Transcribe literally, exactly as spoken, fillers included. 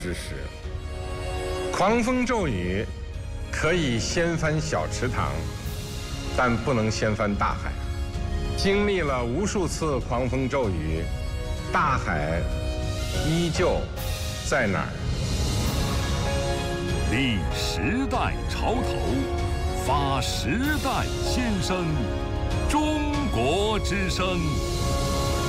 之时，狂风骤雨可以掀翻小池塘，但不能掀翻大海。经历了无数次狂风骤雨，大海依旧在哪儿？ 立时代潮头，发时代心声，中国之声。